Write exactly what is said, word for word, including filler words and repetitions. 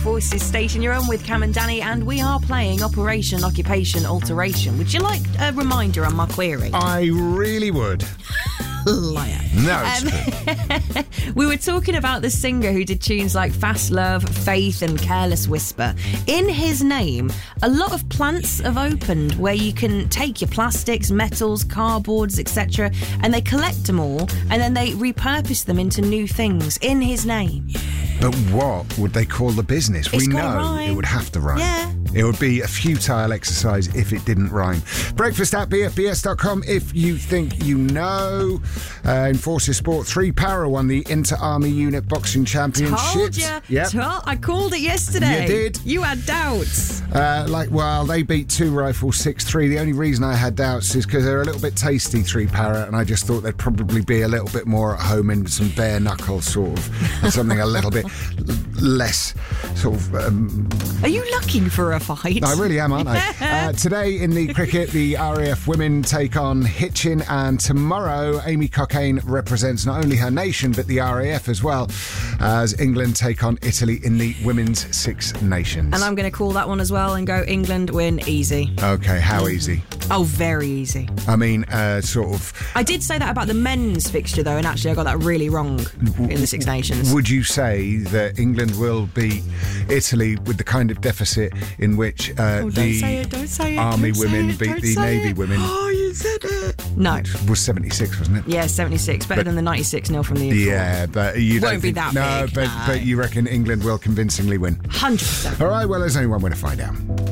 Voices station you're on with Cam and Danny, and we are playing Operation Occupation Alteration. Would you like a reminder on my query? I really would. Liar. No, it's um, we were talking about the singer who did tunes like Fast Love, Faith and Careless Whisper. In his name, a lot of plants have opened where you can take your plastics, metals, cardboards, et cetera, and they collect them all and then they repurpose them into new things in his name. But what would they call the business? It's we gotta know rhyme. It would have to rhyme. Yeah. It would be a futile exercise if it didn't rhyme. Breakfast at b f b s dot com if you think you know. Uh, in Forces Sport, three Para won the Inter-Army Unit Boxing Championships. Told you. Yep. Told, I called it yesterday. You did. You had doubts. Uh, like, well, they beat Two Rifles six three. The only reason I had doubts is because they're a little bit tasty, three Para, and I just thought they'd probably be a little bit more at home in some bare knuckle sort of, and something a little bit less sort of... Um, Are you looking for a fight? No, I really am, aren't I? uh, today in the cricket, the R A F women take on Hitchin, and tomorrow Amy Cockaine represents not only her nation but the R A F as well, as England take on Italy in the Women's Six Nations. And I'm going to call that one as well and go England win easy. Okay, how easy? Oh, very easy. I mean, uh, sort of... I did say that about the men's fixture, though, and actually I got that really wrong in the Six Nations. Would you say that England will beat Italy with the kind of deficit in which uh, Oh, don't the say it, don't say it, Army don't say women it, beat don't the say Navy it. women? Oh, you said it. No. It was seventy-six, wasn't it? Yeah, seventy-six. Better But- than the ninety-six nil from the year before. Yeah, but you don't Won't be think, that no, big, but no. but you reckon England will convincingly win? one hundred percent. All right, well, there's only one way to find out.